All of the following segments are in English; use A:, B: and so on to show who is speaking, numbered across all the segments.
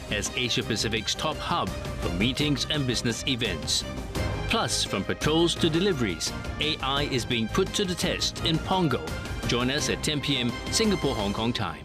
A: as Asia Pacific's top hub for meetings and business events. Plus, from patrols to deliveries, AI is being put to the test in Pongo. Join us at 10 p.m. Singapore-Hong Kong time.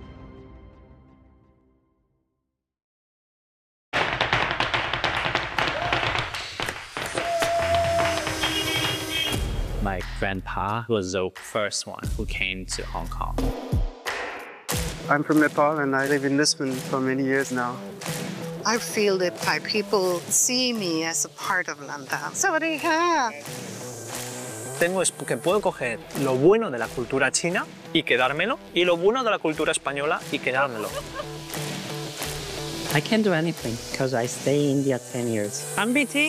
B: My grandpa was the first one who came to Hong Kong.
C: I'm from Nepal and I live in Lisbon for many years now.
D: I feel that Thai people see me as a part of Lantau. Sawadee-ka!
E: Tengo es que puedo coger lo bueno de la cultura china y quedármelo, y lo bueno de la cultura española y quedármelo.
B: I can't do anything because I stay in India 10 years.
E: I'm BT.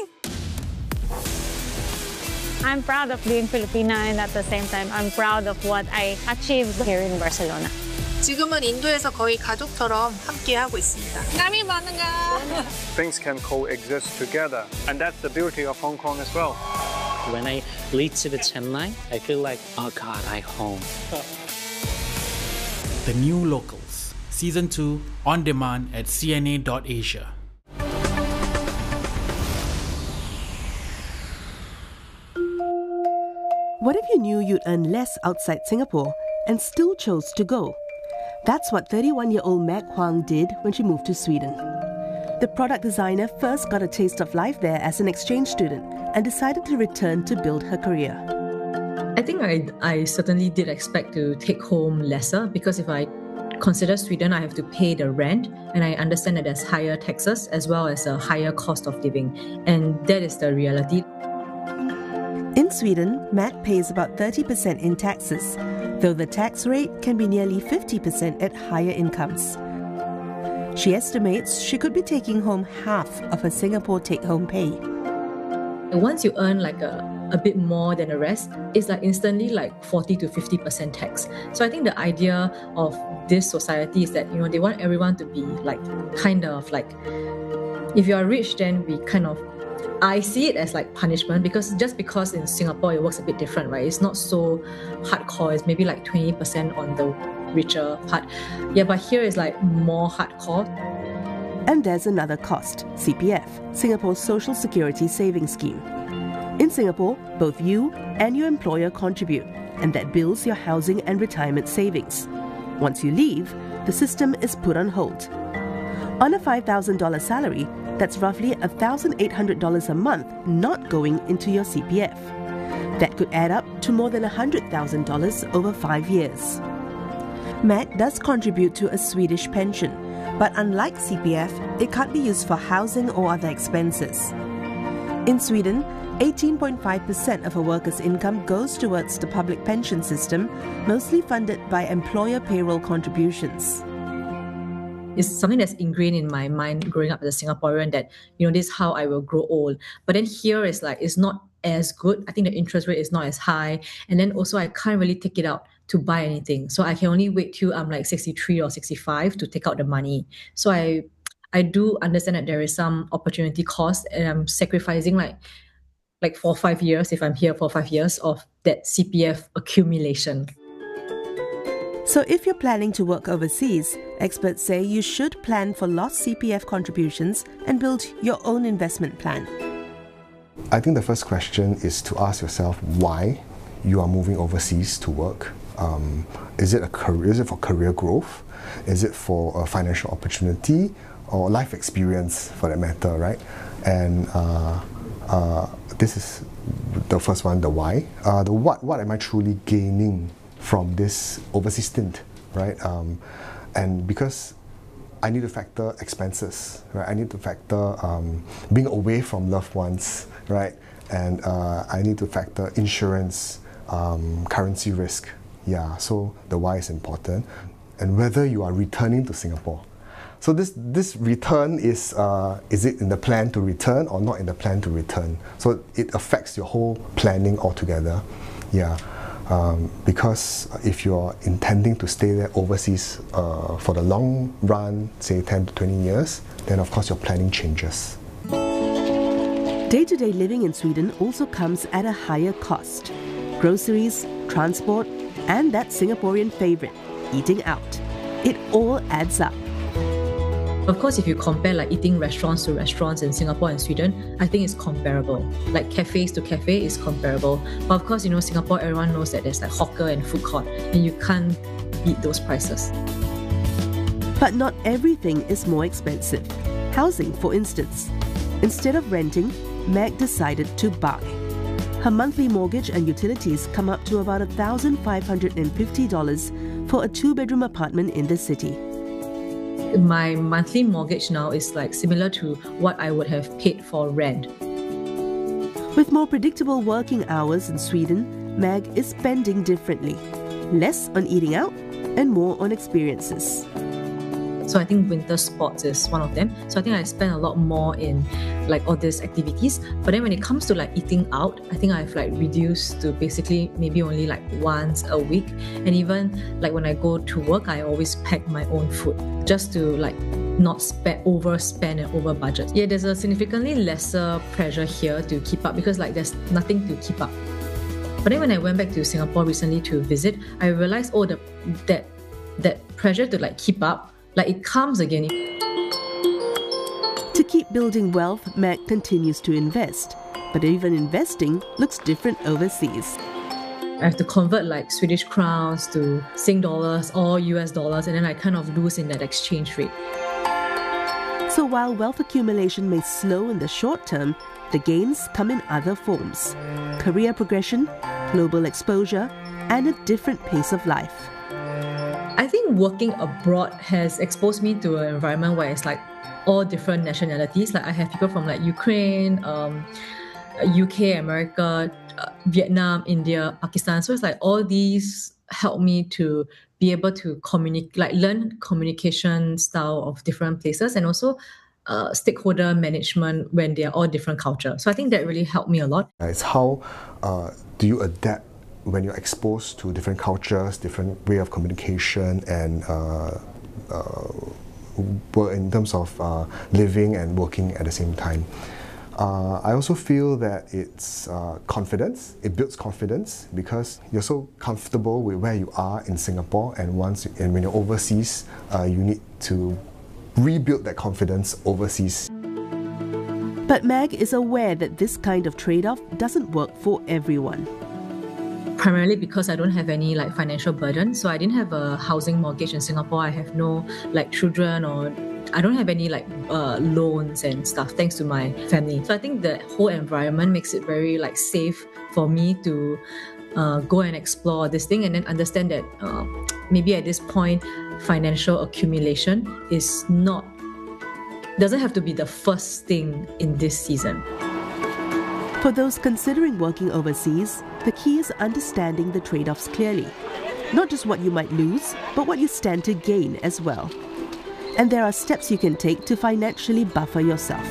F: I'm proud of being Filipina, and at the same time, I'm proud of what I achieved here in Barcelona.
G: 지금은 인도에서 거의 가족처럼 함께 하고 있습니다.
F: Kami bangga!
C: Things can coexist together, and that's the beauty of Hong Kong as well.
B: When I lead to the Chennai, I feel like, oh God, I'm home.
H: The New Locals, Season 2, on demand at cna.asia.
I: What if you knew you'd earn less outside Singapore and still chose to go? That's what 31-year-old Meg Huang did when she moved to Sweden. The product designer first got a taste of life there as an exchange student and decided to return to build her career.
J: I think I certainly did expect to take home lesser, because if I consider Sweden, I have to pay the rent, and I understand that there's higher taxes as well as a higher cost of living, and that is the reality.
I: In Sweden, Matt pays about 30% in taxes, though the tax rate can be nearly 50% at higher incomes. She estimates she could be taking home half of her Singapore take-home pay.
J: Once you earn like a bit more than the rest, it's like instantly like 40 to 50% tax. So I think the idea of this society is that, you know, they want everyone to be like, kind of like, if you are rich, then we kind of, I see it as like punishment, because in Singapore it works a bit different, right? It's not so hardcore. It's maybe like 20% on the richer part. Yeah, but here is like more hardcore.
I: And there's another cost, CPF, Singapore's Social Security Savings Scheme. In Singapore, both you and your employer contribute, and that builds your housing and retirement savings. Once you leave, the system is put on hold. On a $5,000 salary, that's roughly $1,800 a month not going into your CPF. That could add up to more than $100,000 over 5 years. Matt does contribute to a Swedish pension, but unlike CPF, it can't be used for housing or other expenses. In Sweden, 18.5% of a worker's income goes towards the public pension system, mostly funded by employer payroll contributions.
J: It's something that's ingrained in my mind growing up as a Singaporean, that, you know, this is how I will grow old. But then here it's like, it's not as good. I think the interest rate is not as high. And then also I can't really take it out to buy anything. So I can only wait till I'm like 63 or 65 to take out the money. So I do understand that there is some opportunity cost, and I'm sacrificing like 4 or 5 years, if I'm here for 5 years, of that CPF accumulation.
I: So if you're planning to work overseas, experts say you should plan for lost CPF contributions and build your own investment plan.
K: I think the first question is to ask yourself why you are moving overseas to work. Is it for career growth? Is it for a financial opportunity or life experience, for that matter, right? And this is the first one, the why. The what am I truly gaining from this overseas stint, right? And because I need to factor expenses, right? I need to factor being away from loved ones, right? And I need to factor insurance, currency risk. Yeah, so the why is important. And whether you are returning to Singapore. So this return is it in the plan to return or not in the plan to return? So it affects your whole planning altogether. Yeah. Because if you're intending to stay there overseas for the long run, say 10 to 20 years, then of course your planning changes.
I: Day-to-day living in Sweden also comes at a higher cost. Groceries, transport, and that Singaporean favourite, eating out. It all adds up.
J: Of course, if you compare like eating restaurants to restaurants in Singapore and Sweden, I think it's comparable. Like cafes to cafe is comparable. But of course, Singapore, everyone knows that there's like hawker and food court, and you can't beat those prices.
I: But not everything is more expensive. Housing, for instance. Instead of renting, Meg decided to buy. Her monthly mortgage and utilities come up to about $1,550 for a 2-bedroom apartment in the city.
J: My monthly mortgage now is like similar to what I would have paid for rent.
I: With more predictable working hours in Sweden, Meg is spending differently. Less on eating out and more on experiences.
J: So I think winter sports is one of them. So I think I spend a lot more in like all these activities. But then when it comes to like eating out, I think I've like reduced to basically maybe only like once a week. And even like when I go to work, I always pack my own food just to like not overspend and over budget. Yeah, there's a significantly lesser pressure here to keep up because like there's nothing to keep up. But then when I went back to Singapore recently to visit, I realized that pressure to like keep up, like it comes again.
I: To keep building wealth, Meg continues to invest. But even investing looks different overseas.
J: I have to convert like Swedish crowns to Sing dollars or US dollars, and then I kind of lose in that exchange rate.
I: So while wealth accumulation may slow in the short term, the gains come in other forms. Career progression, global exposure, and a different pace of life.
J: I think working abroad has exposed me to an environment where it's like all different nationalities. Like I have people from like Ukraine, UK, America, Vietnam, India, Pakistan. So it's like all these help me to be able to communicate, like learn communication style of different places, and also stakeholder management when they are all different cultures. So I think that really helped me a lot.
K: It's how do you adapt when you're exposed to different cultures, different way of communication, and in terms of living and working at the same time. I also feel that it's confidence. It builds confidence because you're so comfortable with where you are in Singapore, and when you're overseas, you need to rebuild that confidence overseas.
I: But Meg is aware that this kind of trade-off doesn't work for everyone.
J: Primarily because I don't have any like financial burden. So I didn't have a housing mortgage in Singapore. I have no like children, or I don't have any like loans and stuff thanks to my family. So I think the whole environment makes it very like safe for me to go and explore this thing, and then understand that maybe at this point financial accumulation doesn't have to be the first thing in this season.
I: For those considering working overseas, the key is understanding the trade-offs clearly. Not just what you might lose, but what you stand to gain as well. And there are steps you can take to financially buffer yourself.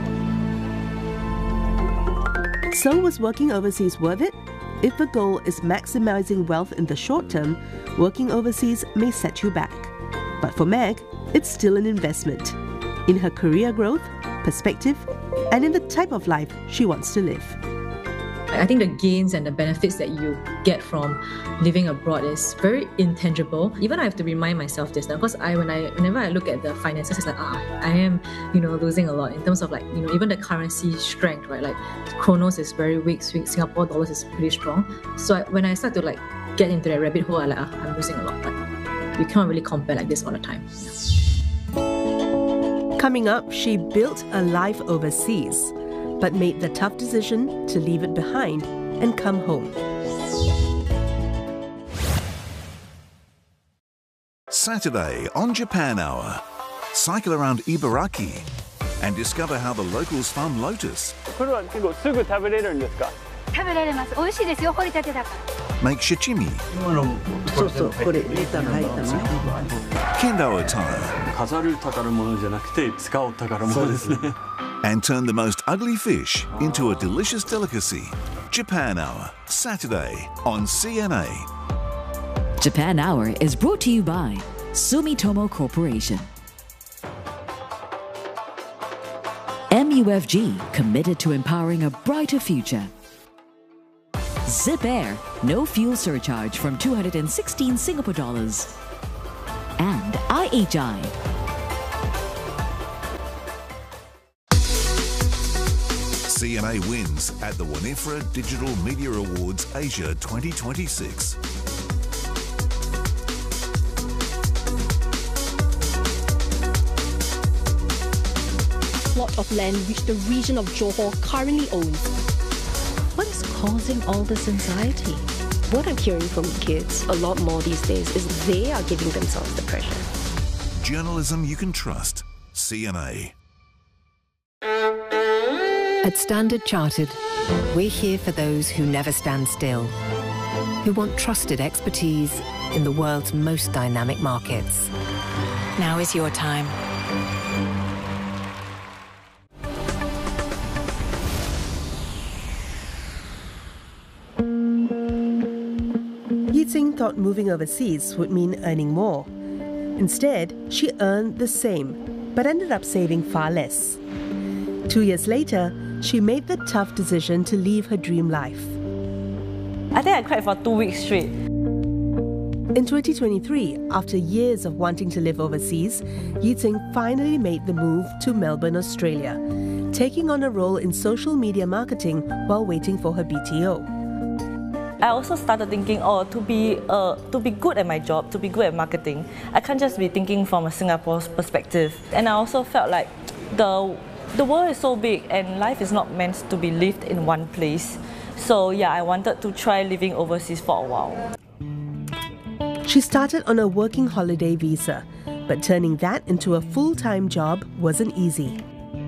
I: So was working overseas worth it? If the goal is maximizing wealth in the short term, working overseas may set you back. But for Meg, it's still an investment in her career growth, perspective, and in the type of life she wants to live.
J: I think the gains and the benefits that you get from living abroad is very intangible. Even I have to remind myself this now, because whenever I look at the finances, it's like I am losing a lot in terms of like even the currency strength, right? Like Kronos is very weak, Singapore dollars is pretty strong. So when I start to like get into that rabbit hole, I'm losing a lot. But you can't really compare like this all the time.
I: Coming up, she built a life overseas, but made the tough decision to leave it behind and come home.
L: Saturday on Japan Hour. Cycle around Ibaraki and discover how the locals farm lotus. Make sashimi. Kendo attire. And turn the most ugly fish into a delicious delicacy. Japan Hour, Saturday on CNA.
M: Japan Hour is brought to you by Sumitomo Corporation. MUFG, committed to empowering a brighter future. Zip Air, no fuel surcharge from 216 Singapore dollars. And IHI.
L: CNA wins at the Winifred Digital Media Awards Asia 2026.
N: Plot of land which the region of Johor currently owns.
O: What's causing all this anxiety? What I'm hearing from kids a lot more these days is they are giving themselves the pressure.
L: Journalism you can trust. CNA.
P: At Standard Chartered, we're here for those who never stand still, who want trusted expertise in the world's most dynamic markets. Now is your time.
I: Yi-Tsing thought moving overseas would mean earning more. Instead, she earned the same, but ended up saving far less. 2 years later, she made the tough decision to leave her dream life.
Q: I think I cried for 2 weeks straight.
I: In 2023, after years of wanting to live overseas, Yi-Tsing finally made the move to Melbourne, Australia, taking on a role in social media marketing while waiting for her BTO.
Q: I also started thinking, to be good at my job, to be good at marketing, I can't just be thinking from a Singapore's perspective. And I also felt like the world is so big and life is not meant to be lived in one place. So yeah, I wanted to try living overseas for a while.
I: She started on a working holiday visa, but turning that into a full-time job wasn't easy.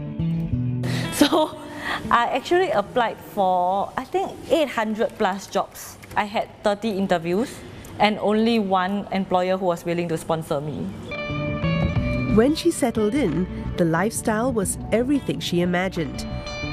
Q: So I actually applied for, I think, 800 plus jobs. I had 30 interviews and only one employer who was willing to sponsor me.
I: When she settled in, the lifestyle was everything she imagined.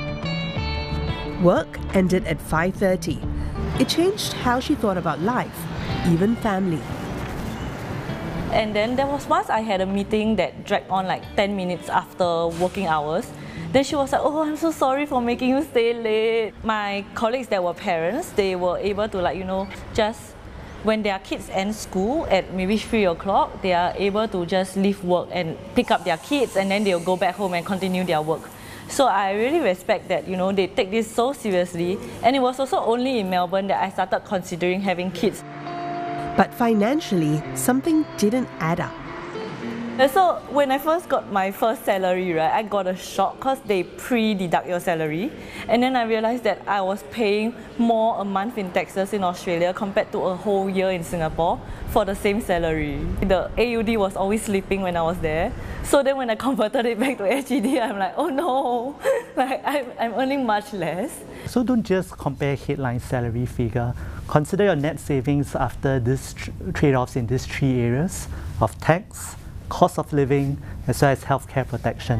I: Work ended at 5:30. It changed how she thought about life, even family.
Q: And then there was once I had a meeting that dragged on like 10 minutes after working hours. Then she was like, oh, I'm so sorry for making you stay late. My colleagues that were parents, they were able to just, when their kids end school at maybe 3 o'clock, they are able to just leave work and pick up their kids and then they'll go back home and continue their work. So I really respect that, they take this so seriously. And it was also only in Melbourne that I started considering having kids.
I: But financially, something didn't add up.
Q: So when I first got my first salary, right, I got a shock because they pre-deduct your salary. And then I realized that I was paying more a month in taxes in Australia compared to a whole year in Singapore for the same salary. The AUD was always slipping when I was there. So then when I converted it back to SGD, I'm like, oh no, I'm earning much less.
R: So don't just compare headline salary figure. Consider your net savings after these trade-offs in these 3 areas of tax, cost of living, as well as healthcare protection.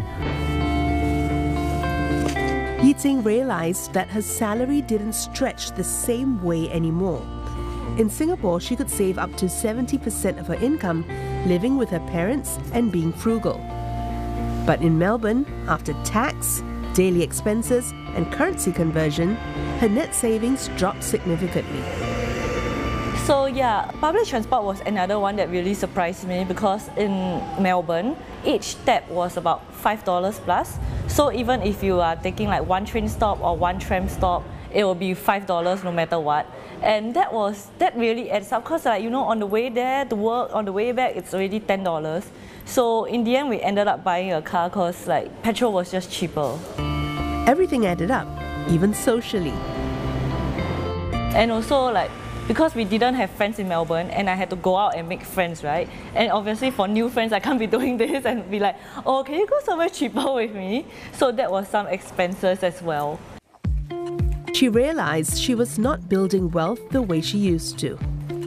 I: Yi-Tsing realized that her salary didn't stretch the same way anymore. In Singapore, she could save up to 70% of her income living with her parents and being frugal. But in Melbourne, after tax, daily expenses and currency conversion, her net savings dropped significantly.
Q: So yeah, public transport was another one that really surprised me because in Melbourne, each tap was about $5 plus. So even if you are taking like one train stop or one tram stop, it will be $5 no matter what. And that really adds up because on the way there to work, on the way back, it's already $10. So in the end, we ended up buying a car because petrol was just cheaper.
I: Everything added up, even socially.
Q: And also because we didn't have friends in Melbourne and I had to go out and make friends, right? And obviously for new friends, I can't be doing this and be like, oh, can you go somewhere cheaper with me? So that was some expenses as well.
I: She realized she was not building wealth the way she used to.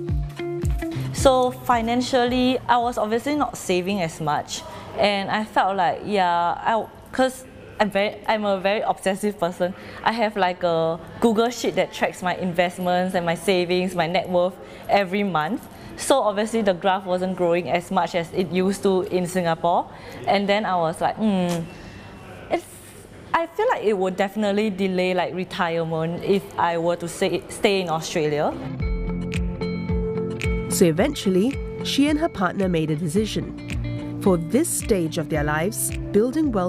Q: So financially, I was obviously not saving as much. And I felt like, because I'm a very obsessive person. I have like a Google sheet that tracks my investments and my savings, my net worth every month. So obviously the graph wasn't growing as much as it used to in Singapore. And then I was like, I feel like it would definitely delay retirement if I were to stay in Australia.
I: So eventually, she and her partner made a decision. For this stage of their lives, building wealth